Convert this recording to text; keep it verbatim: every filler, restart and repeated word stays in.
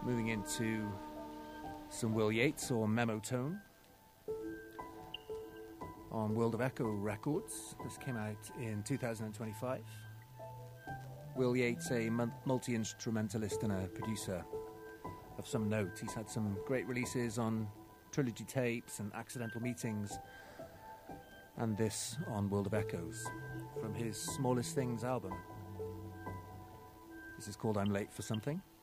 Moving into some Will Yates or Memotone on World of Echo Records. This came out in two thousand twenty-five. Will Yates, a multi-instrumentalist and a producer of some note. He's had some great releases on Trilogy Tapes and Accidental Meetings, and this on World of Echoes from his Smallest Things album. This is called I'm Late for Something.